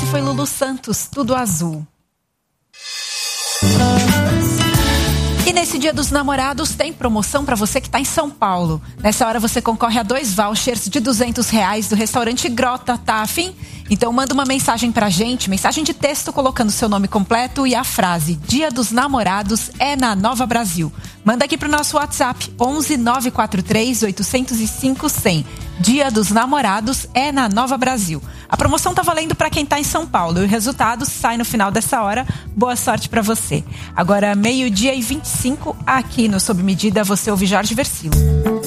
foi Lulu Santos, Tudo Azul. E nesse Dia dos Namorados tem promoção para você que está em São Paulo. Nessa hora você concorre a 2 vouchers de R$200 do restaurante Grota, tá afim? Então manda uma mensagem pra gente, mensagem de texto colocando seu nome completo e a frase Dia dos Namorados é na Nova Brasil. Manda aqui pro nosso WhatsApp 11 943 805 100. Dia dos Namorados é na Nova Brasil. A promoção tá valendo para quem tá em São Paulo e o resultado sai no final dessa hora. Boa sorte para você. Agora 12:25 aqui no Sob Medida você ouve Jorge Versilo.